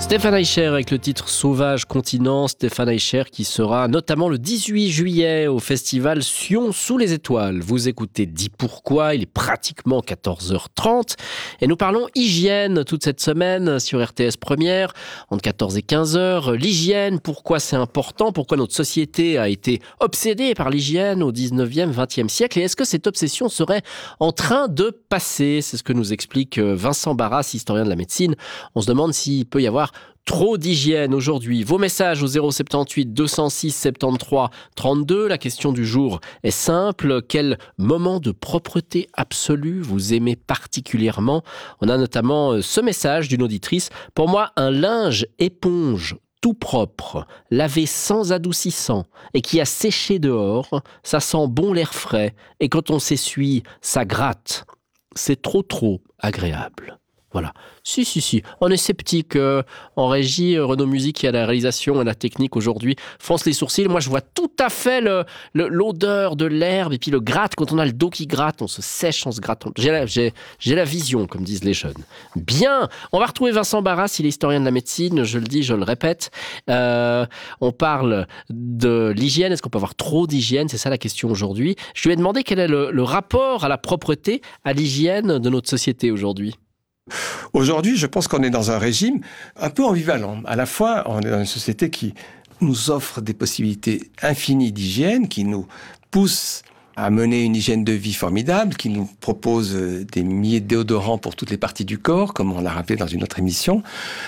Stéphane Eicher avec le titre Sauvage Continent. Stéphane Eicher qui sera notamment le 18 juillet au festival Sion sous les étoiles. Vous écoutez Dis pourquoi, il est pratiquement 14h30 et nous parlons hygiène toute cette semaine sur RTS Première entre 14 et 15h. L'hygiène, pourquoi c'est important, pourquoi notre société a été obsédée par l'hygiène au 19e, 20e siècle et est-ce que cette obsession serait en train de passer? C'est ce que nous explique Vincent Barras, historien de la médecine. On se demande s'il peut y avoir trop d'hygiène aujourd'hui. Vos messages au 078 206 73 32. La question du jour est simple. Quel moment de propreté absolue vous aimez particulièrement? On a notamment ce message d'une auditrice. Pour moi, un linge éponge tout propre, lavé sans adoucissant et qui a séché dehors, ça sent bon l'air frais et quand on s'essuie, ça gratte. C'est trop agréable. Voilà. Si. On est sceptique. En régie, Renaud Musique qui a la réalisation et la technique aujourd'hui fronce les sourcils. Moi, je vois tout à fait l'odeur de l'herbe et puis le gratte. Quand on a le dos qui gratte, on se sèche en se grattant. J'ai la vision, comme disent les jeunes. Bien. On va retrouver Vincent Barras, il est historien de la médecine. Je le dis, je le répète. On parle de l'hygiène. Est-ce qu'on peut avoir trop d'hygiène? C'est ça la question aujourd'hui. Je lui ai demandé quel est le rapport à la propreté, à l'hygiène de notre société aujourd'hui. Aujourd'hui, je pense qu'on est dans un régime un peu ambivalent. À la fois, on est dans une société qui nous offre des possibilités infinies d'hygiène, qui nous pousse à mener une hygiène de vie formidable, qui nous propose des milliers de déodorants pour toutes les parties du corps, comme on l'a rappelé dans une autre émission.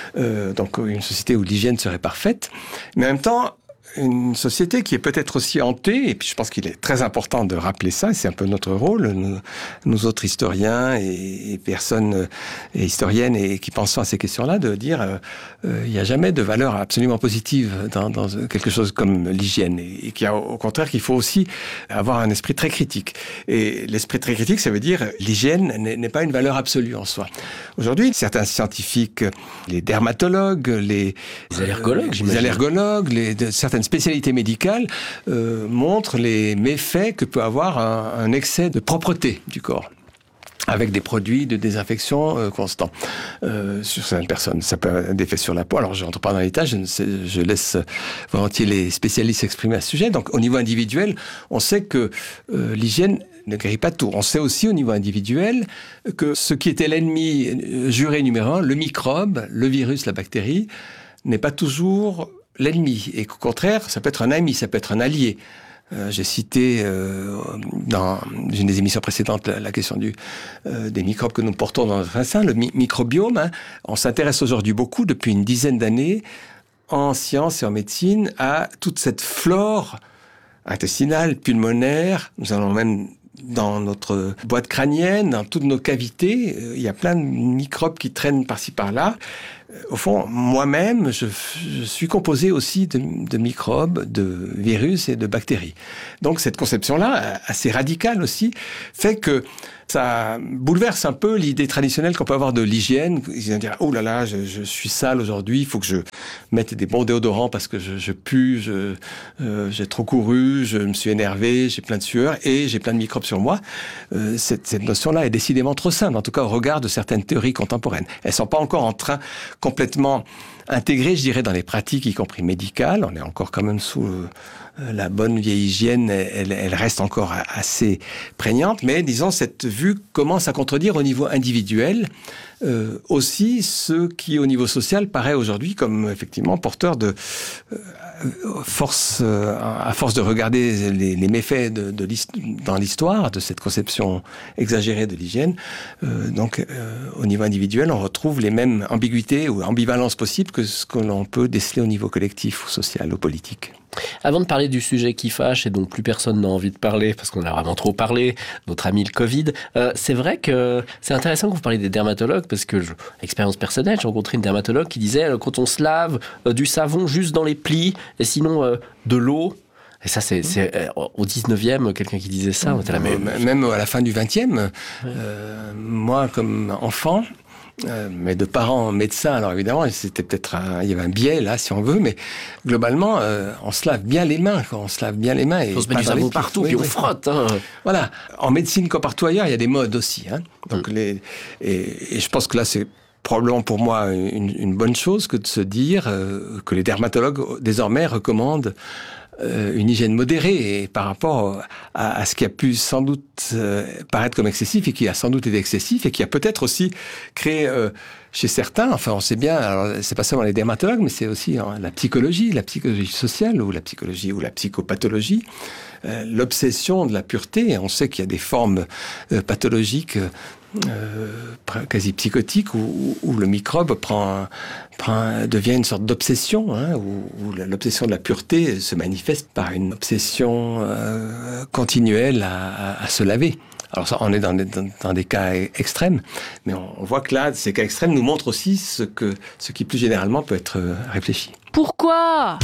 Donc une société où l'hygiène serait parfaite. Mais en même temps, une société qui est peut-être aussi hantée, et puis je pense qu'il est très important de rappeler ça, c'est un peu notre rôle, nous autres historiens et personnes et historiennes et qui pensons à ces questions-là, de dire il n'y a jamais de valeur absolument positive dans quelque chose comme l'hygiène, et qu'il y a au contraire qu'il faut aussi avoir un esprit très critique. Et l'esprit très critique, ça veut dire l'hygiène n'est pas une valeur absolue en soi. Aujourd'hui, certains scientifiques, les dermatologues, les allergologues, certaines spécialités médicales montrent les méfaits que peut avoir un excès de propreté du corps, avec des produits de désinfection constants sur certaines personnes. Ça peut avoir des effets sur la peau. Alors, je ne rentre pas dans les détails, je laisse volontiers les spécialistes s'exprimer à ce sujet. Donc, au niveau individuel, on sait que l'hygiène ne guérit pas tout. On sait aussi au niveau individuel que ce qui était l'ennemi juré numéro 1, le microbe, le virus, la bactérie, n'est pas toujours l'ennemi, et qu'au contraire, ça peut être un ami, ça peut être un allié. J'ai cité dans une des émissions précédentes la question des microbes que nous portons dans notre sein, le microbiome. On s'intéresse aujourd'hui beaucoup, depuis une dizaine d'années, en sciences et en médecine, à toute cette flore intestinale, pulmonaire. Nous allons même dans notre boîte crânienne, dans toutes nos cavités, il y a plein de microbes qui traînent par-ci par-là. Au fond, moi-même, je suis composé aussi de microbes, de virus et de bactéries. Donc cette conception-là, assez radicale aussi, fait que ça bouleverse un peu l'idée traditionnelle qu'on peut avoir de l'hygiène. Ils vont dire « Oh là là, je suis sale aujourd'hui, il faut que je mette des bons déodorants parce que je pue, j'ai trop couru, je me suis énervé, j'ai plein de sueur et j'ai plein de microbes sur moi. » Cette notion-là est décidément trop simple, en tout cas au regard de certaines théories contemporaines. Elles ne sont pas encore en train complètement intégrées, je dirais, dans les pratiques, y compris médicales. On est encore quand même sous la bonne vieille hygiène, elle reste encore assez prégnante, mais disons, cette vue commence à contredire au niveau individuel aussi ce qui, au niveau social, paraît aujourd'hui comme effectivement porteur de à force de regarder les méfaits dans l'histoire de cette conception exagérée de l'hygiène. Donc, au niveau individuel, on retrouve les mêmes ambiguïtés ou ambivalences possibles que ce que l'on peut déceler au niveau collectif ou social ou politique. Avant de parler du sujet qui fâche et dont plus personne n'a envie de parler parce qu'on a vraiment trop parlé, notre ami le Covid, c'est vrai que c'est intéressant que vous parliez des dermatologues parce que, expérience personnelle, j'ai rencontré une dermatologue qui disait quand on se lave du savon juste dans les plis et sinon de l'eau. Et ça, c'est au 19e, quelqu'un qui disait ça. Même à la fin du 20e, moi, comme enfant, mais de parents médecins, alors évidemment, c'était peut-être il y avait un biais là, si on veut, mais globalement, on se lave bien les mains, on se lave bien les mains. On se met du savon partout, puis on frotte. Hein. Voilà. En médecine comme partout ailleurs, il y a des modes aussi. Hein. Donc et je pense que là, c'est probablement pour moi une bonne chose que de se dire que les dermatologues désormais recommandent une hygiène modérée et par rapport à ce qui a pu sans doute paraître comme excessif et qui a sans doute été excessif et qui a peut-être aussi créé chez certains, enfin on sait bien, alors c'est pas seulement les dermatologues, mais c'est aussi la psychologie sociale ou la psychologie ou la psychopathologie, l'obsession de la pureté. On sait qu'il y a des formes pathologiques quasi psychotique où le microbe devient une sorte d'obsession, où l'obsession de la pureté se manifeste par une obsession continuelle à se laver. Alors ça, on est dans des cas extrêmes, mais on voit que là, ces cas extrêmes nous montrent aussi ce qui plus généralement peut être réfléchi. Pourquoi ?